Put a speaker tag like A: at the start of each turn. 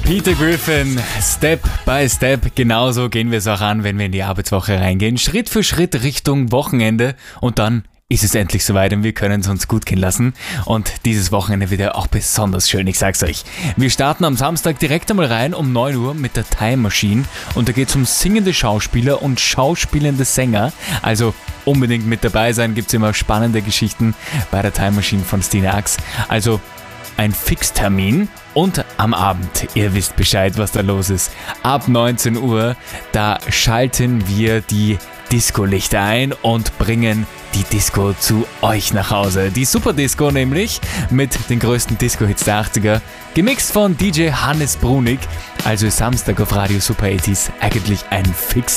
A: Peter Griffin, Step by Step, genauso gehen wir es auch an, wenn wir in die Arbeitswoche reingehen. Schritt für Schritt Richtung Wochenende und dann ist es endlich soweit und wir können es uns gut gehen lassen. Und dieses Wochenende wird ja auch besonders schön, ich sag's euch. Wir starten am Samstag direkt einmal rein um 9 Uhr mit der Time Machine und da geht's um singende Schauspieler und schauspielende Sänger. Also unbedingt mit dabei sein, gibt's immer spannende Geschichten bei der Time Machine von Stine Ax. Also ein Fixtermin und am Abend, ihr wisst Bescheid, was da los ist. Ab 19 Uhr, da schalten wir die Disco-Lichter ein und bringen die Disco zu euch nach Hause. Die Super Disco nämlich mit den größten Disco-Hits der 80er, gemixt von DJ Hannes Brunig. Also Samstag auf Radio Super 80s eigentlich ein Fix.